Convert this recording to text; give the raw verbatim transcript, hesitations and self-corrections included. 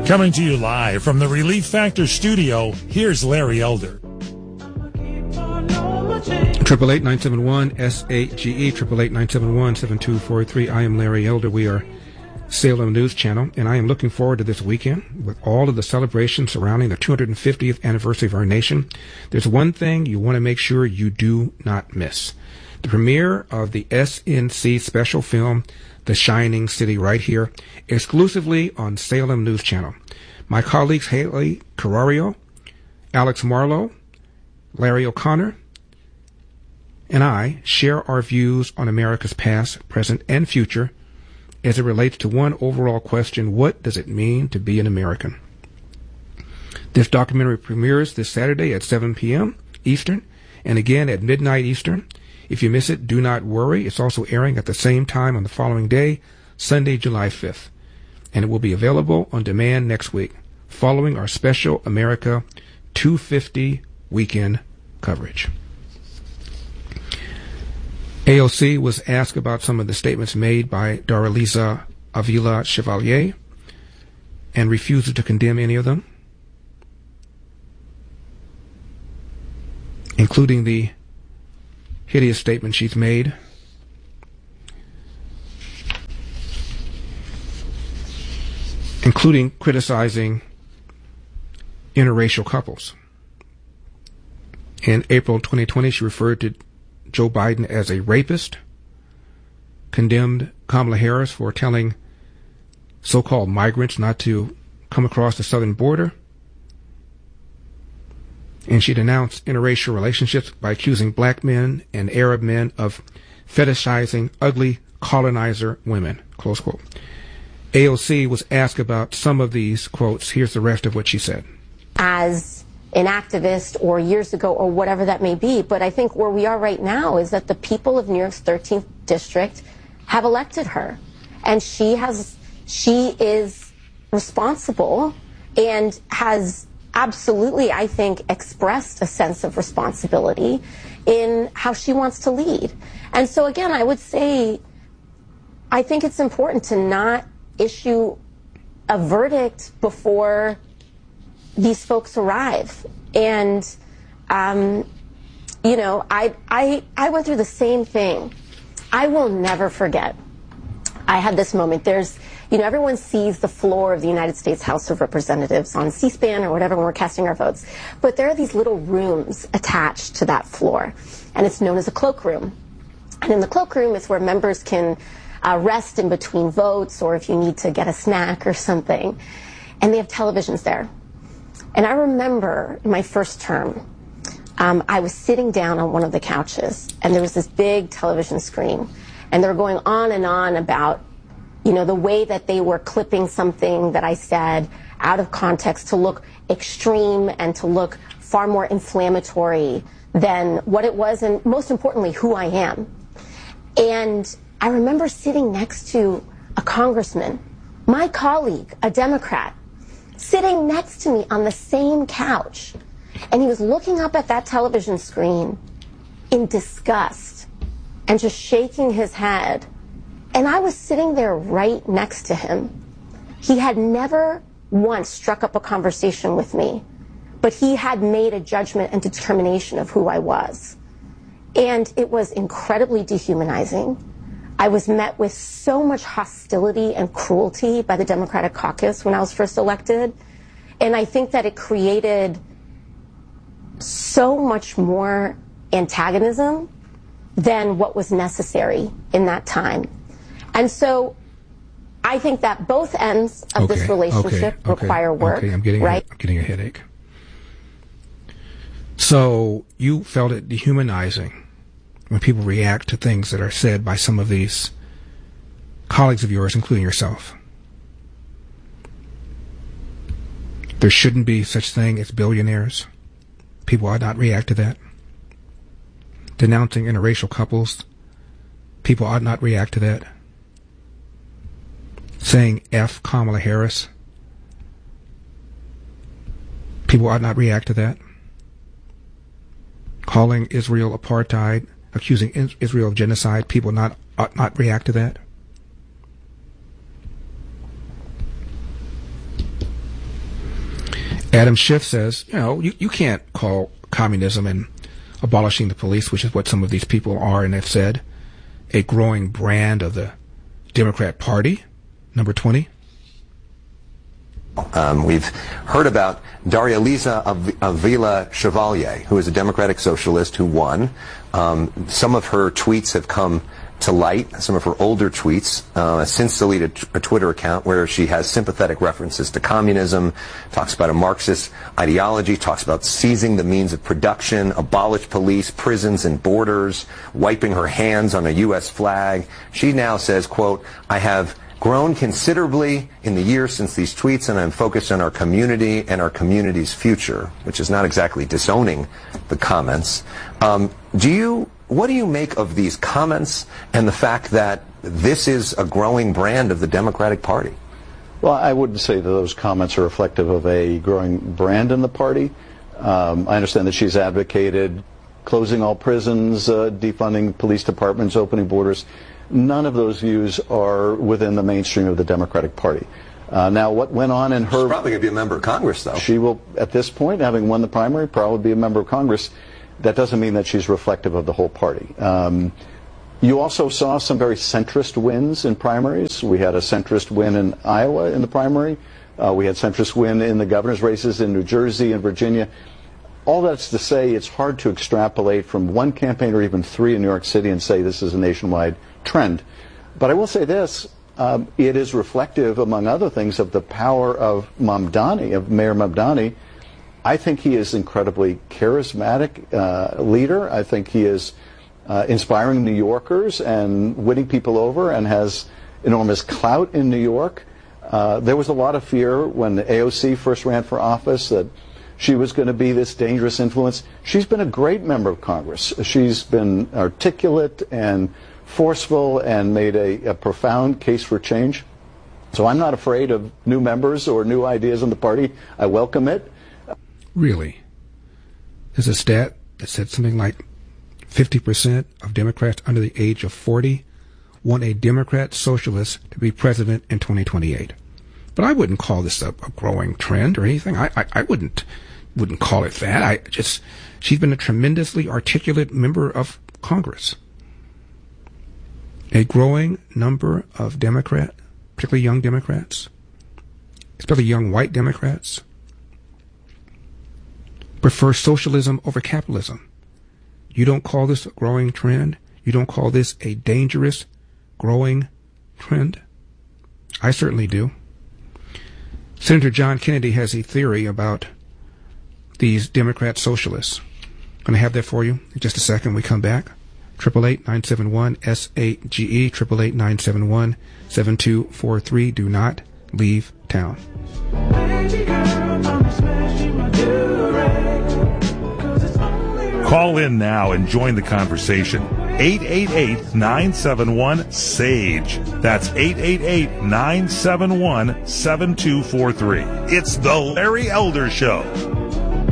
Coming to you live from the Relief Factor studio, here's Larry Elder. Triple eight nine seven one S A G E triple eight nine seven one seven two four three. I am Larry Elder. We are Salem News Channel, and I am looking forward to this weekend with all of the celebrations surrounding the two hundred fiftieth anniversary of our nation. There's one thing you want to make sure you do not miss: the premiere of the S N C special film, The Shining City, right here, exclusively on Salem News Channel. My colleagues Haley Carrario, Alex Marlowe, Larry O'Connor, and I share our views on America's past, present, and future as it relates to one overall question: what does it mean to be an American? This documentary premieres this Saturday at seven p.m. Eastern, and again at midnight Eastern. If you miss it, do not worry. It's also airing at the same time on the following day, Sunday, July fifth. And it will be available on demand next week, following our special America two fifty weekend coverage. A O C was asked about some of the statements made by Doraliza Avila Chevalier and refuses to condemn any of them, including the hideous statement she's made including criticizing interracial couples. In April twenty twenty, she referred to Joe Biden as a rapist, condemned Kamala Harris for telling so-called migrants not to come across the southern border, and she denounced interracial relationships by accusing black men and Arab men of fetishizing ugly colonizer women, close quote. A O C was asked about some of these quotes. Here's the rest of what she said. As an activist or years ago or whatever that may be, but I think where we are right now is that the people of New York's thirteenth district have elected her, and she has she is responsible and has absolutely, I think, expressed a sense of responsibility in how she wants to lead. And so again, I would say I think it's important to not issue a verdict before these folks arrive. And, um, you know, I, I, I went through the same thing. I will never forget. I had this moment. There's, you know, everyone sees the floor of the United States House of Representatives on C-SPAN or whatever when we're casting our votes. But there are these little rooms attached to that floor, and it's known as a cloakroom. And in the cloakroom is where members can uh, rest in between votes, or if you need to get a snack or something. And they have televisions there. And I remember in my first term, um, I was sitting down on one of the couches, and there was this big television screen, and they were going on and on about, you know, the way that they were clipping something that I said out of context to look extreme and to look far more inflammatory than what it was, and most importantly, who I am. And I remember sitting next to a congressman, my colleague, a Democrat, sitting next to me on the same couch, and he was looking up at that television screen in disgust and just shaking his head. And I was sitting there right next to him. He had never once struck up a conversation with me, but he had made a judgment and determination of who I was. And it was incredibly dehumanizing. I was met with so much hostility and cruelty by the Democratic caucus when I was first elected. And I think that it created so much more antagonism than what was necessary in that time. And so I think that both ends of okay, this relationship okay, okay, require work, okay, I'm getting right? A, I'm getting a headache. So you felt it dehumanizing when people react to things that are said by some of these colleagues of yours, including yourself. There shouldn't be such thing as billionaires. People ought not react to that. Denouncing interracial couples, people ought not react to that. Saying F Kamala Harris, people ought not react to that. Calling Israel apartheid, accusing Israel of genocide, people not ought not react to that. Adam Schiff says, you know, you, you can't call communism and abolishing the police, which is what some of these people are and have said, a growing brand of the Democrat Party. Number twenty. Um, we've heard about Daria Liza Avila Chevalier, who is a Democratic socialist who won. Um, some of her tweets have come to light, some of her older tweets, uh, since deleted a Twitter account where she has sympathetic references to communism, talks about a Marxist ideology, talks about seizing the means of production, abolish police, prisons, and borders, wiping her hands on a U S flag. She now says, quote, I have grown considerably in the years since these tweets, and I'm focused on our community and our community's future, which is not exactly disowning the comments. Um, do you, what do you make of these comments and the fact that this is a growing brand of the Democratic Party? Well, I wouldn't say that those comments are reflective of a growing brand in the party. Um, I understand that she's advocated closing all prisons, uh, defunding police departments, opening borders. None of those views are within the mainstream of the Democratic Party. Uh, now, what went on in her... She's probably going to be a member of Congress, though. She will, at this point, having won the primary, probably be a member of Congress. That doesn't mean that she's reflective of the whole party. Um, you also saw some very centrist wins in primaries. We had a centrist win in Iowa in the primary. Uh, we had centrist win in the governor's races in New Jersey and Virginia. All that's to say it's hard to extrapolate from one campaign or even three in New York City and say this is a nationwide trend. But I will say this, um, it is reflective, among other things, of the power of Mamdani, of Mayor Mamdani. I think he is incredibly charismatic uh, leader. I think he is uh, inspiring New Yorkers and winning people over and has enormous clout in New York. Uh, there was a lot of fear when the A O C first ran for office that she was going to be this dangerous influence. She's been a great member of Congress. She's been articulate and forceful and made a, a profound case for change. So I'm not afraid of new members or new ideas in the party. I welcome it. Really? There's a stat that said something like fifty percent of Democrats under the age of forty want a Democrat socialist to be president in twenty twenty-eight. But I wouldn't call this a, a growing trend or anything. I, I, I wouldn't wouldn't call it that. I just she's been a tremendously articulate member of Congress. A growing number of Democrat, particularly young Democrats, especially young white Democrats, prefer socialism over capitalism. You don't call this a growing trend? You don't call this a dangerous growing trend? I certainly do. Senator John Kennedy has a theory about these Democrat socialists. I'm going to have that for you in just a second. We come back. eight eight eight, nine seven one, S eight G E, eight eight eight, nine seven one, seven two four three. Do not leave town. Call in now and join the conversation. eight eight eight, nine seven one, S A G E. That's eight eight eight, nine seven one, seven two four three. It's the Larry Elder Show.